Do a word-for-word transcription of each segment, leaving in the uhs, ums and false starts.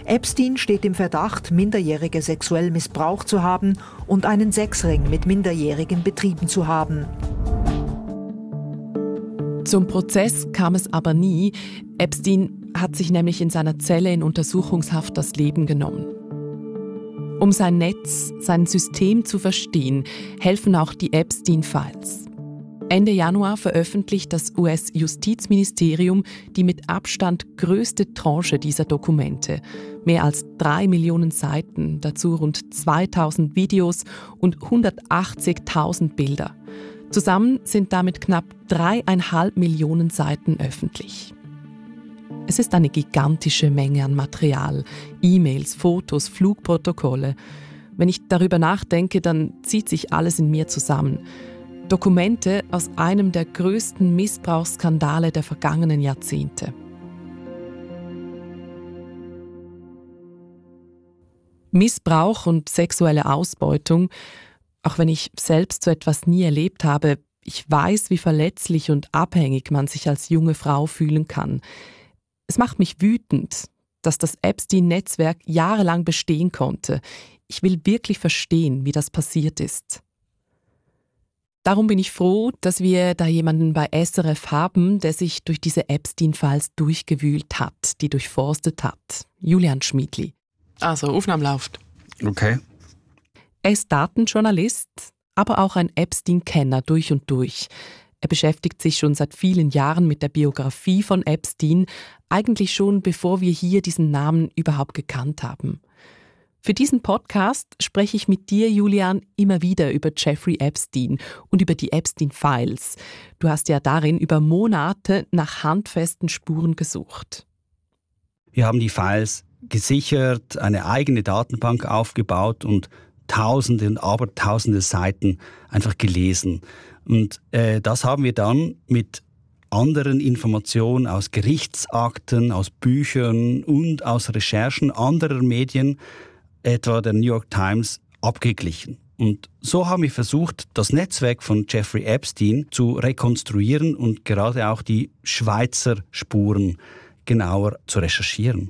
Epstein steht im Verdacht, Minderjährige sexuell missbraucht zu haben und einen Sexring mit Minderjährigen betrieben zu haben. Zum Prozess kam es aber nie. Epstein hat sich nämlich in seiner Zelle in Untersuchungshaft das Leben genommen. Um sein Netz, sein System zu verstehen, helfen auch die Epstein-Files. Ende Januar veröffentlicht das U S-Justizministerium die mit Abstand größte Tranche dieser Dokumente. Mehr als drei Millionen Seiten, dazu rund zweitausend Videos und hundertachtzigtausend Bilder. Zusammen sind damit knapp dreieinhalb Millionen Seiten öffentlich. Es ist eine gigantische Menge an Material, E-Mails, Fotos, Flugprotokolle. Wenn ich darüber nachdenke, dann zieht sich alles in mir zusammen. Dokumente aus einem der größten Missbrauchsskandale der vergangenen Jahrzehnte. Missbrauch und sexuelle Ausbeutung, auch wenn ich selbst so etwas nie erlebt habe, ich weiß, wie verletzlich und abhängig man sich als junge Frau fühlen kann. Es macht mich wütend, dass das Epstein-Netzwerk jahrelang bestehen konnte. Ich will wirklich verstehen, wie das passiert ist. Darum bin ich froh, dass wir da jemanden bei S R F haben, der sich durch diese Epstein-Files durchgewühlt hat, die durchforstet hat. Julian Schmiedli. Also, Aufnahme läuft. Okay. Er ist Datenjournalist, aber auch ein Epstein-Kenner durch und durch. Er beschäftigt sich schon seit vielen Jahren mit der Biografie von Epstein, eigentlich schon bevor wir hier diesen Namen überhaupt gekannt haben. Für diesen Podcast spreche ich mit dir, Julian, immer wieder über Jeffrey Epstein und über die Epstein-Files. Du hast ja darin über Monate nach handfesten Spuren gesucht. Wir haben die Files gesichert, eine eigene Datenbank aufgebaut und Tausende und Abertausende Seiten einfach gelesen. Und äh, das haben wir dann mit anderen Informationen aus Gerichtsakten, aus Büchern und aus Recherchen anderer Medien, etwa der New York Times, abgeglichen. Und so haben wir versucht, das Netzwerk von Jeffrey Epstein zu rekonstruieren und gerade auch die Schweizer Spuren genauer zu recherchieren.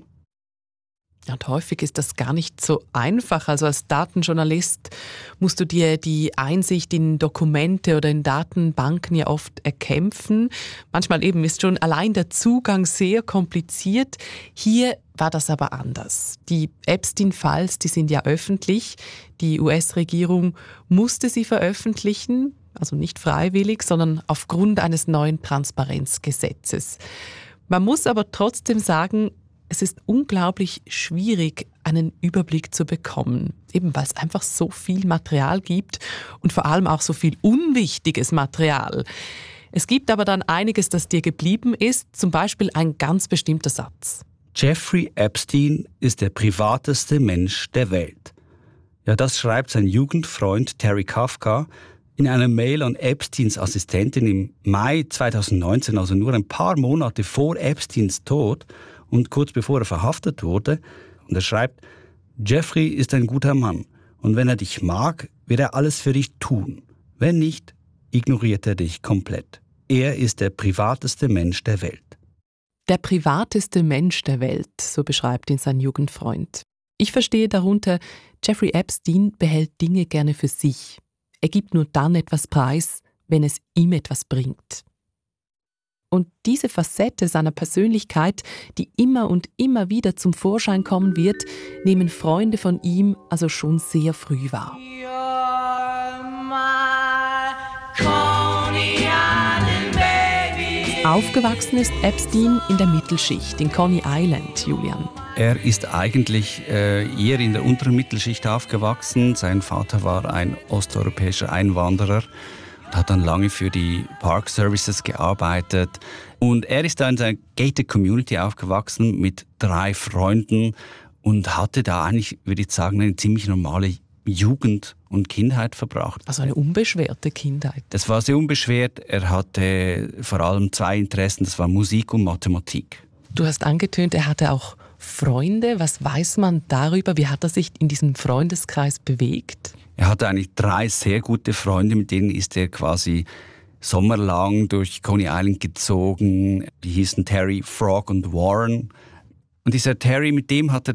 Und häufig ist das gar nicht so einfach. Also als Datenjournalist musst du dir die Einsicht in Dokumente oder in Datenbanken ja oft erkämpfen. Manchmal eben ist schon allein der Zugang sehr kompliziert. Hier war das aber anders. Die Epstein-Files, die sind ja öffentlich. Die U S-Regierung musste sie veröffentlichen, also nicht freiwillig, sondern aufgrund eines neuen Transparenzgesetzes. Man muss aber trotzdem sagen, es ist unglaublich schwierig, einen Überblick zu bekommen, eben weil es einfach so viel Material gibt und vor allem auch so viel unwichtiges Material. Es gibt aber dann einiges, das dir geblieben ist, zum Beispiel ein ganz bestimmter Satz. Jeffrey Epstein ist der privateste Mensch der Welt. Ja, das schreibt sein Jugendfreund Terry Kafka in einer Mail an Epsteins Assistentin im Mai zweitausendneunzehn, also nur ein paar Monate vor Epsteins Tod und kurz bevor er verhaftet wurde. Und er schreibt, Jeffrey ist ein guter Mann und wenn er dich mag, wird er alles für dich tun. Wenn nicht, ignoriert er dich komplett. Er ist der privateste Mensch der Welt. Der privateste Mensch der Welt, so beschreibt ihn sein Jugendfreund. Ich verstehe darunter, Jeffrey Epstein behält Dinge gerne für sich. Er gibt nur dann etwas preis, wenn es ihm etwas bringt. Und diese Facette seiner Persönlichkeit, die immer und immer wieder zum Vorschein kommen wird, nehmen Freunde von ihm also schon sehr früh wahr. Aufgewachsen ist Epstein in der Mittelschicht in Coney Island, Julian. Er ist eigentlich äh, eher in der unteren Mittelschicht aufgewachsen. Sein Vater war ein osteuropäischer Einwanderer. Hat dann lange für die Park Services gearbeitet. Und er ist da in seiner gated Community aufgewachsen mit drei Freunden und hatte da eigentlich, würde ich sagen, eine ziemlich normale Jugend und Kindheit verbracht. Also eine unbeschwerte Kindheit. Das war sehr unbeschwert. Er hatte vor allem zwei Interessen, das war Musik und Mathematik. Du hast angetönt, er hatte auch Freunde. Was weiß man darüber? Wie hat er sich in diesem Freundeskreis bewegt? Er hatte eigentlich drei sehr gute Freunde, mit denen ist er quasi sommerlang durch Coney Island gezogen. Die hießen Terry, Frog und Warren. Und dieser Terry, mit dem hat er